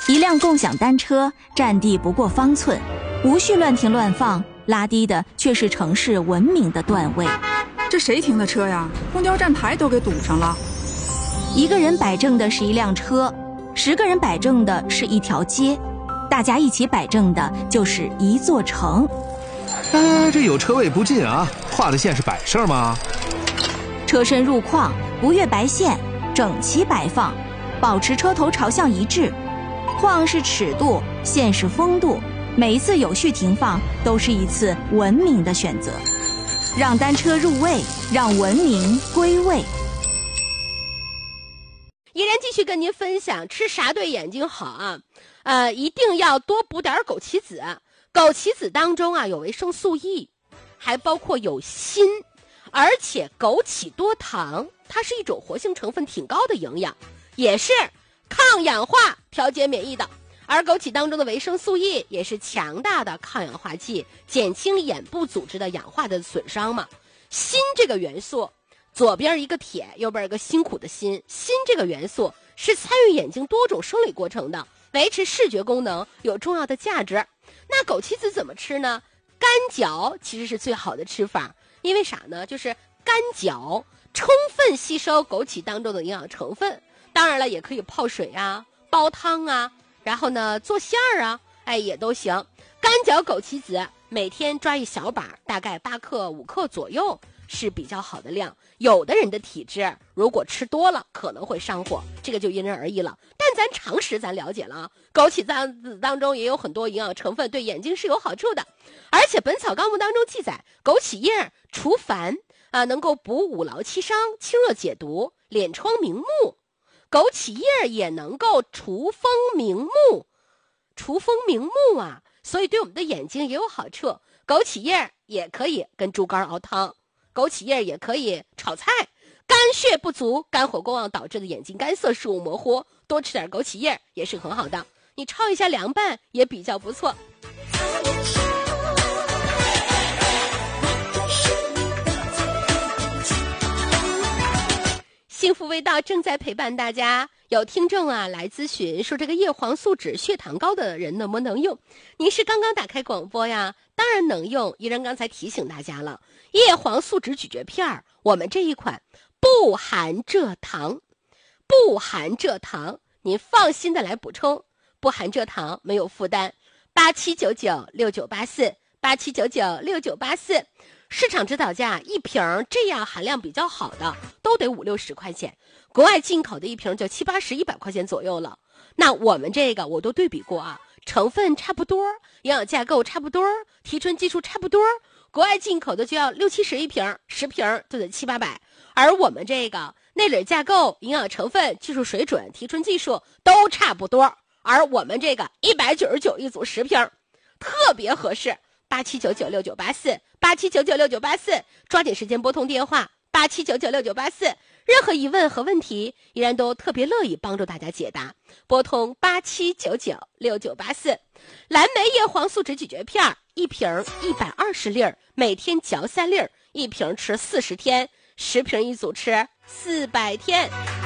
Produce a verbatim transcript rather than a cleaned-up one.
一辆共享单车占地不过方寸，无序乱停乱放，拉低的却是城市文明的段位。 这谁停的车呀？公交站台都给堵上了。 一个人摆正的是一辆车，十个人摆正的是一条街，大家一起摆正的就是一座城。 哎，这有车位不进啊，画的线是摆设吗？ 车身入框，不越白线，整齐摆放，保持车头朝向一致。框是尺度，线是风度，每一次有序停放都是一次文明的选择。让单车入位，让文明归位。 依然继续跟您分享吃啥对眼睛好啊？呃，一定要多补点枸杞子。枸杞子当中啊有维生素 E， 还包括有锌，而且枸杞多糖，它是一种活性成分挺高的营养，也是抗氧化、调节免疫的。而枸杞当中的维生素 E 也是强大的抗氧化剂，减轻眼部组织的氧化的损伤嘛。锌这个元素，左边一个铁，右边一个辛苦的辛，锌这个元素是参与眼睛多种生理过程的，维持视觉功能有重要的价值。那枸杞子怎么吃呢？干嚼其实是最好的吃法，因为啥呢？就是干嚼充分吸收枸杞当中的营养成分。当然了，也可以泡水啊，煲汤啊，然后呢做馅儿啊，哎也都行。干嚼枸杞子每天抓一小把，大概八克五克左右是比较好的量。有的人的体质如果吃多了可能会上火，这个就因人而异了。但咱常识咱了解了啊，枸杞子当中也有很多营养成分，对眼睛是有好处的。而且《本草纲目》当中记载，枸杞叶除烦啊，能够补五劳七伤、清热解毒、敛疮明目。枸杞叶也能够除风明目，除风明目啊，所以对我们的眼睛也有好处。枸杞叶也可以跟猪肝熬汤，枸杞叶也可以炒菜。肝血不足、肝火过旺导致的眼睛干涩、视物模糊，多吃点枸杞叶也是很好的。你焯一下凉拌也比较不错。幸福味道正在陪伴大家。有听众啊来咨询说，这个叶黄素酯血糖高的人能不能用？您是刚刚打开广播呀？当然能用。依然刚才提醒大家了，叶黄素酯咀嚼片我们这一款不含蔗糖，不含蔗糖，您放心的来补充，不含蔗糖，没有负担。八七九九六九八四，八七九九六九八四。市场指导价一瓶这样含量比较好的都得五六十块钱，国外进口的一瓶就七八十、一百块钱左右了。那我们这个我都对比过啊，成分差不多，营养架构差不多，提纯技术差不多。国外进口的就要六七十一瓶，十瓶就得七八百，而我们这个内里架构、营养成分、技术水准、提纯技术都差不多，而我们这个一百九十九一组十瓶，特别合适。八七九九六九八四，八七九九六九八四，抓紧时间拨通电话八七九九六九八四，任何疑问和问题，依然都特别乐意帮助大家解答。拨通八七九九六九八四，蓝莓叶黄素酯咀嚼片一瓶一百二十粒，每天嚼三粒，一瓶吃四十天，十瓶一组吃四百天。